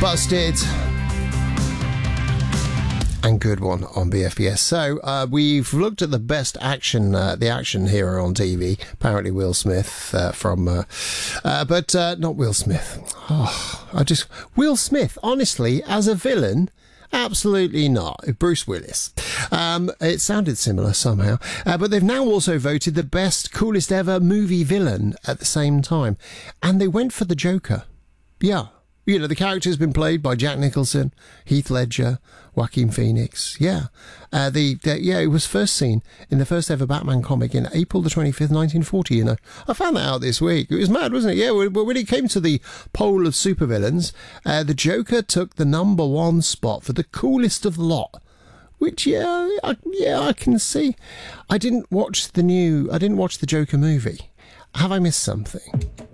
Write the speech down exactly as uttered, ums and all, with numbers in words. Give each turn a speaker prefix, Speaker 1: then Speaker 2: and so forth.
Speaker 1: Busted and Good One on B F B S. So uh, we've looked at the best action, uh, the action hero on T V. Apparently Will Smith uh, from, uh, uh, but uh, not Will Smith. Oh, I just Will Smith. Honestly, as a villain. Absolutely not. Bruce Willis. Um, it sounded similar somehow. Uh, but they've now also voted the best, coolest ever movie villain at the same time. And they went for the Joker. Yeah. You know, the character's been played by Jack Nicholson, Heath Ledger, Joaquin Phoenix. Yeah. Uh, the, the yeah, it was first seen in the first ever Batman comic in April the twenty-fifth, nineteen forty, you know. I found that out this week. It was mad, wasn't it? Yeah, when, when it came to the poll of supervillains, uh, the Joker took the number one spot for the coolest of the lot. Which, yeah, I, yeah, I can see. I didn't watch the new, I didn't watch the Joker movie. Have I missed something?